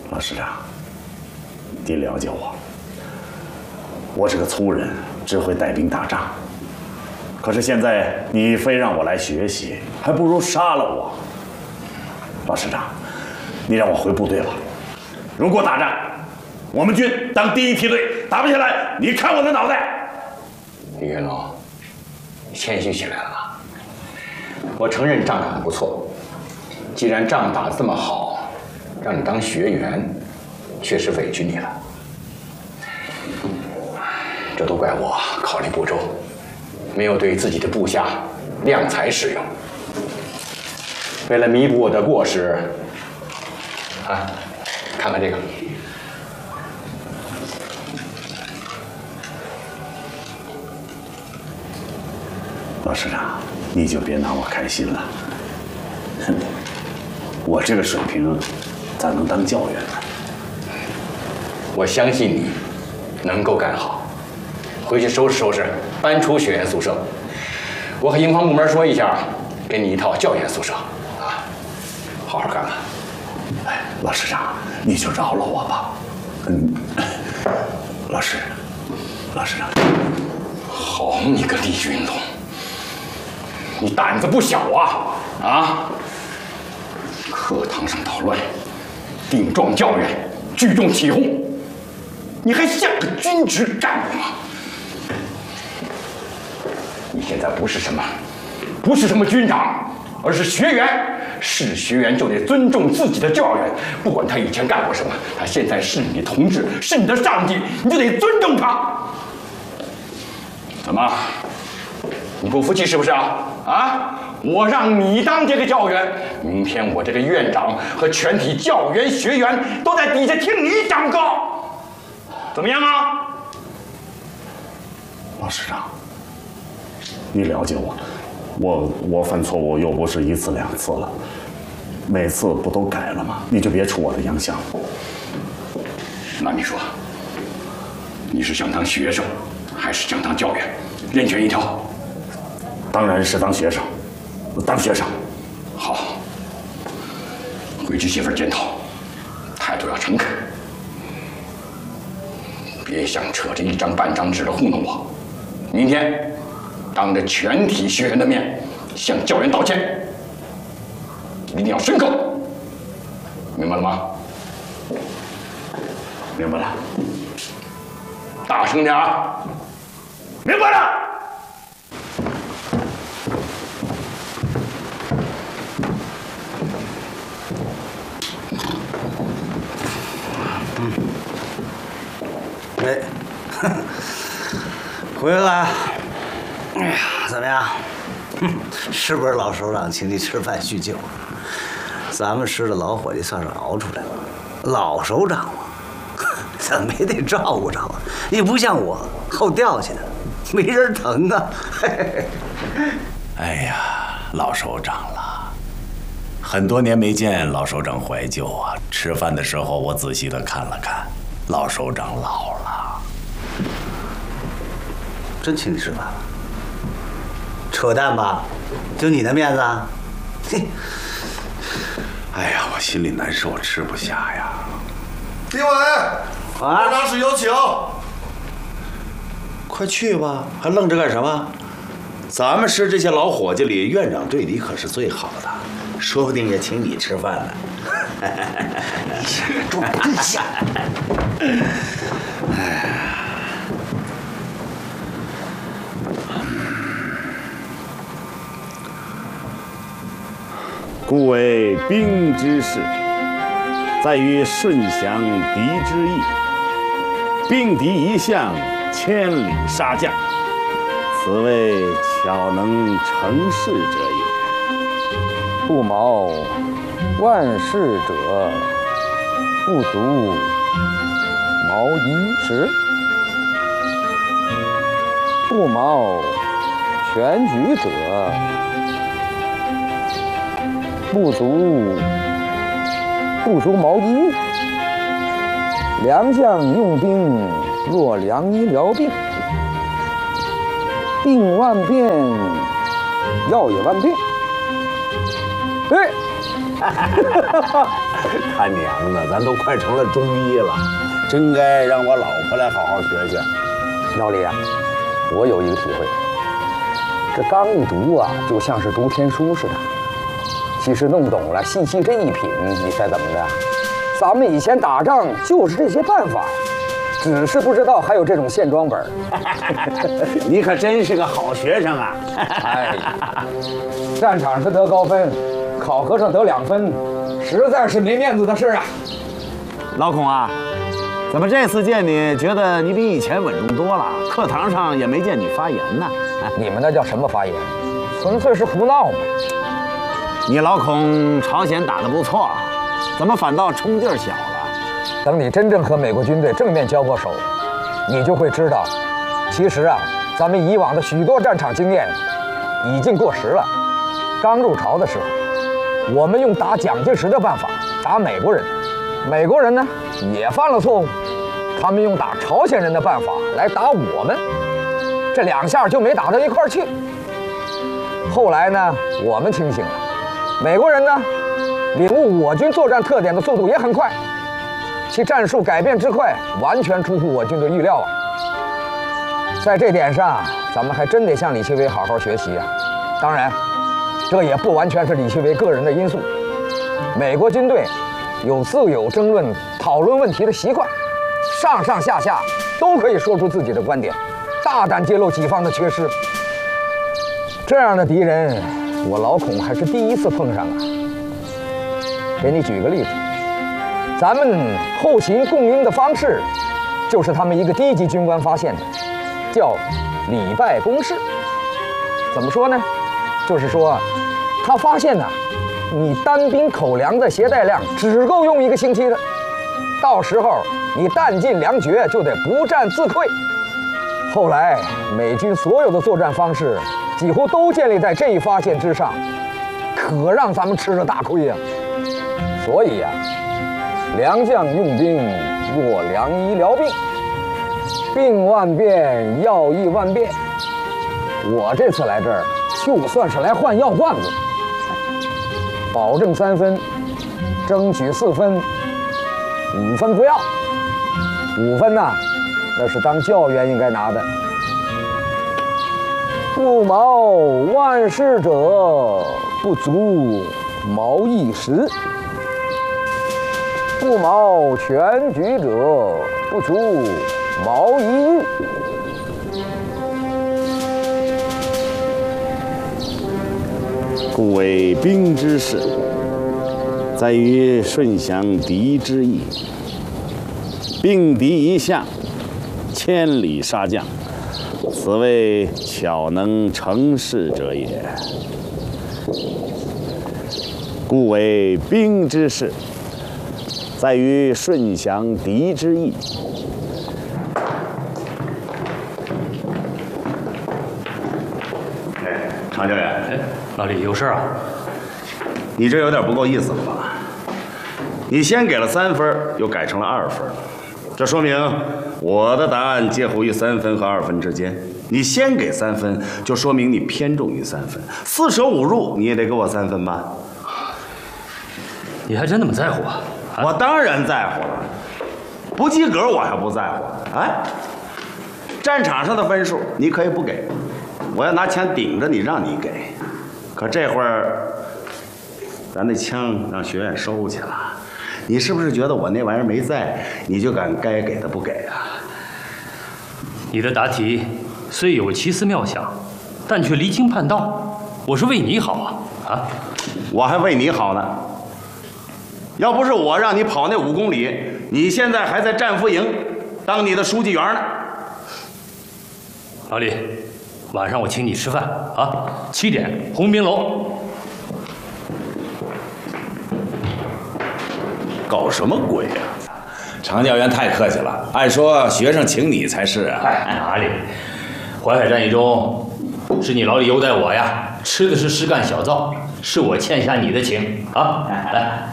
老师长，你了解我，我是个粗人，只会带兵打仗。可是现在你非让我来学习，还不如杀了我。老师长，你让我回部队吧。如果打仗，我们军当第一梯队，打不下来，你看我的脑袋。 李云龙，你谦虚起来了吧？我承认仗打得不错，既然仗打得这么好，让你当学员，确实委屈你了。这都怪我考虑不周，没有对自己的部下量才使用。为了弥补我的过失，啊，看看这个。 老师长，你就别拿我开心了。哼，我这个水平，咋能当教员呢？ 我相信你能够干好，回去收拾收拾，搬出学员宿舍。我和营房部门说一下，给你一套教员宿舍，啊，好好干吧。 哎，老师长，你就饶了我吧。老师长， 好你个李云龙！你胆子不小啊！啊！课堂上捣乱，顶撞教员，聚众起哄，你还像个军职干部吗？你现在不是什么军长，而是学员。是学员就得尊重自己的教员，不管他以前干过什么，他现在是你的同志，是你的上级，你就得尊重他。怎么？你不服气是不是啊？啊！我让你当这个教员，明天我这个院长和全体教员学员都在底下听你讲课，怎么样啊？ 老师长，你了解我。我犯错误又不是一次两次了，每次不都改了吗？你就别出我的洋相。 那你说，你是想当学生，还是想当教员？任选一条。 当然是当学生，当学生。 好，回去写份检讨，态度要诚恳，别想扯着一张半张纸的糊弄我。明天当着全体学员的面向教员道歉，一定要深刻，明白了吗？ 明白了。 大声点啊！ 明白了。 哎，回来了。哎呀，怎么样？是不是老首长请你吃饭叙旧？咱们师的老伙计算是熬出来了。老首长嘛，怎么也得照顾照顾。你不像我后掉下的，没人疼啊。 哎呀，老首长了，很多年没见老首长怀旧啊。吃饭的时候我仔细的看了看，老首长老了。 真请你吃饭了？扯淡吧？就你的面子啊？嘿！ 哎呀，我心里难受，吃不下呀。 李伟，院长室有请。 快去吧，还愣着干什么？咱们师这些老伙计里，院长对你可是最好的，说不定也请你吃饭呢。 你想装真像？ 哎。 故为兵之事，在于顺降敌之意。兵敌一向，千里杀将，此谓巧能成事者也。 不谋万事者，不足谋一时；不谋全局者，不足谋一。良将用兵，若良医疗病。病万变，药也万变。对， 他娘的，咱都快成了中医了，真该让我老婆来好好学学。 老李啊，我有一个体会，这刚一读啊，就像是读天书似的。其实弄懂了，细细这一品，你猜怎么着？咱们以前打仗就是这些办法呀，只是不知道还有这种线装本。 你可真是个好学生啊！ 哎，战场上得高分，考核上得2分，实在是没面子的事啊。 老孔啊，怎么这次见你，觉得你比以前稳重多了？课堂上也没见你发言呢。 你们那叫什么发言？纯粹是胡闹嘛！ 你老孔朝鲜打得不错，怎么反倒冲劲儿小了？ 等你真正和美国军队正面交过手，你就会知道，其实啊，咱们以往的许多战场经验已经过时了。刚入朝的时候，我们用打蒋介石的办法打美国人，美国人呢也犯了错误，他们用打朝鲜人的办法来打我们，这2下就没打到一块儿去。后来呢，我们清醒了，美国人呢领悟我军作战特点的速度也很快，其战术改变之快，完全出乎我军的预料啊！在这点上，咱们还真得向李奇微好好学习啊！当然，这也不完全是李奇微个人的因素。美国军队有自由争论、讨论问题的习惯，上上下下都可以说出自己的观点，大胆揭露己方的缺失。这样的敌人，我老孔还是第一次碰上啊！给你举个例子。咱们后勤供应的方式，就是他们一个低级军官发现的，叫礼拜公式。怎么说呢？就是说，他发现呢，你单兵口粮的携带量只够用1个星期的，到时候你弹尽粮绝，就得不战自溃。后来美军所有的作战方式几乎都建立在这一发现之上，可让咱们吃了大亏呀！所以呀，良将用兵若良医疗病，病万变，药亦万变。我这次来这儿，就算是来换药罐子，保证3分，争取4分，5分不要。5分呐，那是当教员应该拿的。不谋万事者，不足谋一时。不谋全局者，不足谋一日。 故谓兵之事，在于顺降敌之意。并敌一向，千里杀将，此谓巧能成事者也。故谓兵之事，在于顺降敌之意。哎，常教员， 哎，老李有事啊？ 你这有点不够意思了吧？你先给了3分，又改成了2分，这说明我的答案介乎于3分和2分之间。你先给3分，就说明你偏重于3分。4舍5入，你也得给我3分吧？ 你还真那么在乎啊？ 我当然在乎了，不及格我还不在乎啊！战场上的分数你可以不给，我要拿枪顶着你让你给。可这会儿，咱那枪让学院收去了，你是不是觉得我那玩意儿没在，你就敢该给的不给啊？ 你的答题虽有奇思妙想，但却离经叛道。我是为你好啊！ 我还为你好呢。要不是我让你跑那5公里，你现在还在战俘营当你的书记员呢。 老李，晚上我请你吃饭啊，7点鸿宾楼。 搞什么鬼啊！ 常教员太客气了，按说学生请你才是啊。 哪里？淮海战役中是你老李优待我呀，吃的是实干小灶，是我欠下你的情啊！来。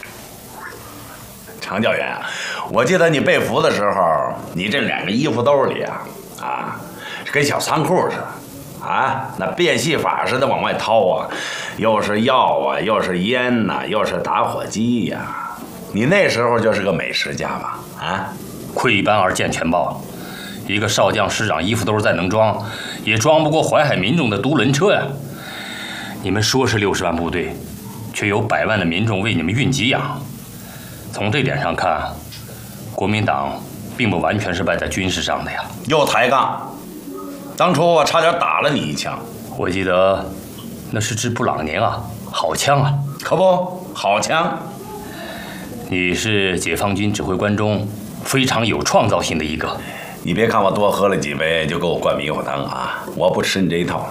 常教员啊，我记得你被俘的时候，你这2个衣服兜里啊，跟小仓库似的啊，那变戏法似的往外掏啊，又是药啊，又是烟呐，又是打火机呀。 你那时候就是个美食家吧？啊， 窥斑而见全豹，一个少将师长衣服兜再能装，也装不过淮海民众的独轮车呀。你们说是60万部队，却有100万的民众为你们运给养。从这点上看，国民党并不完全是败在军事上的呀。 又抬杠！当初我差点打了你一枪。 我记得那是支布朗宁啊，好枪啊！ 可不，好枪。 你是解放军指挥官中非常有创造性的一个。 你别看我多喝了几杯就给我灌迷糊汤啊！我不吃你这一套。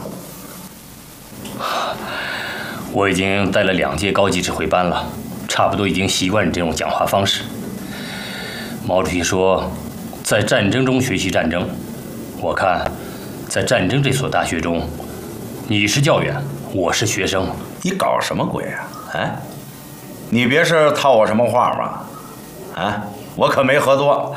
我已经带了2届高级指挥班了，差不多已经习惯你这种讲话方式。毛主席说，在战争中学习战争。我看，在战争这所大学中，你是教员，我是学生。 你搞什么鬼啊？啊？你别是套我什么话吧？啊，我可没喝多。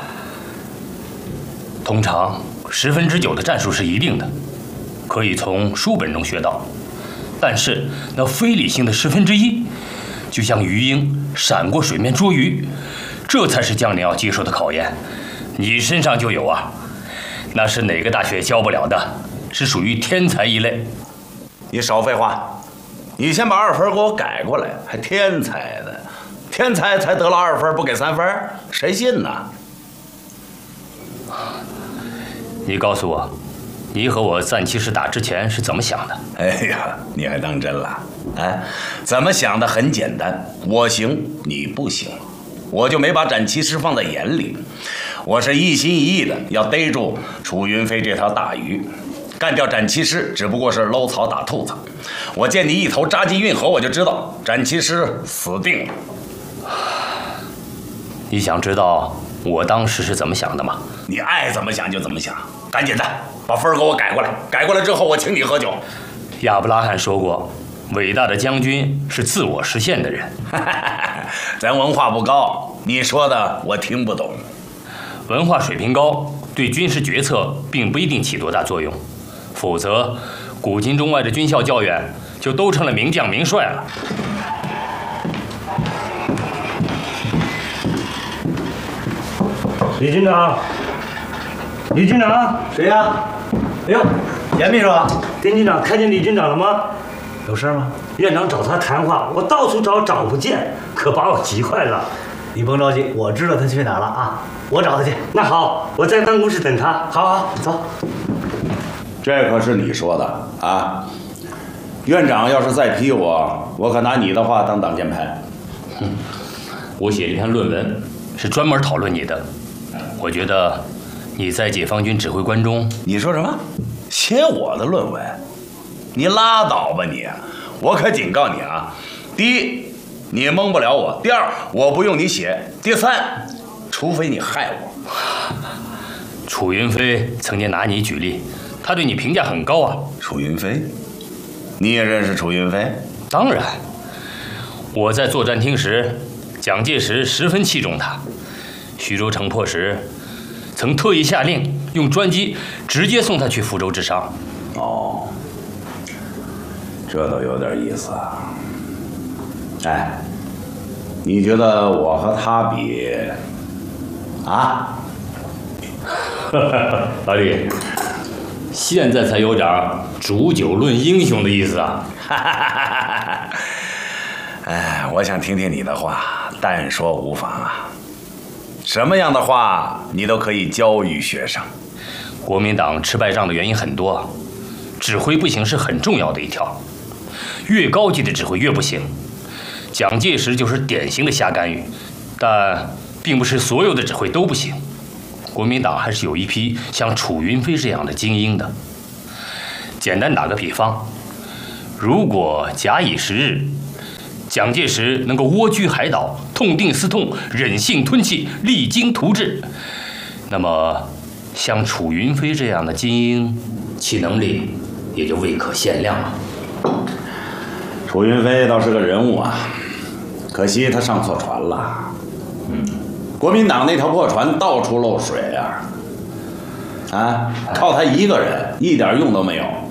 通常9%的战术是一定的，可以从书本中学到，但是那非理性的1/10，就像鱼鹰闪过水面捉鱼，这才是将领要接受的考验。你身上就有啊，那是哪个大学教不了的，是属于天才一类。 你少废话。你先把2分给我改过来，还天才的，天才才得了2分不给3分，谁信呢？ 你告诉我，你和我战七师打之前是怎么想的？ 哎呀，你还当真了？哎，怎么想的很简单，我行你不行，我就没把展七师放在眼里，我是一心一意的要逮住楚云飞这条大鱼。干掉展七师只不过是搂草打兔子，我见你一头扎进运河，我就知道展七师死定了。 你想知道我当时是怎么想的吗？ 你爱怎么想就怎么想，赶紧的把分给我改过来，改过来之后我请你喝酒。 亚伯拉罕说过，伟大的将军是自我实现的人。 咱文化不高，你说的我听不懂。 文化水平高对军事决策并不一定起多大作用。否则，古今中外的军校教员就都成了名将名帅了。 李军长，李军长， 谁呀？哎呦，严秘书， 丁军长看见李军长了吗？ 有事吗？ 院长找他谈话，我到处找不见，可把我急坏了。 你甭着急，我知道他去哪儿了啊，我找他去。 那好，我在办公室等他。好，走。 这可是你说的啊！院长要是再批我，我可拿你的话当挡箭牌。 我写了一篇论文，是专门讨论你的。我觉得你在解放军指挥官中， 你说什么？写我的论文？你拉倒吧你！我可警告你啊！第一，你蒙不了我；第二，我不用你写；第三，除非你害我。 楚云飞曾经拿你举例。他对你评价很高啊。 楚云飞，你也认识楚云飞？ 当然，我在作战厅时，蒋介石十分器重他。徐州城破时，曾特意下令用专机直接送他去福州治伤。 哦，这倒有点意思啊。哎，你觉得我和他比啊？ 老李。现在才有点煮酒论英雄的意思啊！ 哎，我想听听你的话，但说无妨啊。什么样的话你都可以教育学生。 国民党吃败仗的原因很多，指挥不行是很重要的一条。越高级的指挥越不行。蒋介石就是典型的瞎干预，但并不是所有的指挥都不行。国民党还是有一批像楚云飞这样的精英的。简单打个比方，如果假以时日，蒋介石能够蜗居海岛，痛定思痛，忍性吞气，励精图治，那么像楚云飞这样的精英，其能力也就未可限量了。 楚云飞倒是个人物啊，可惜他上错船了。国民党那条破船到处漏水啊！靠他一个人一点用都没有。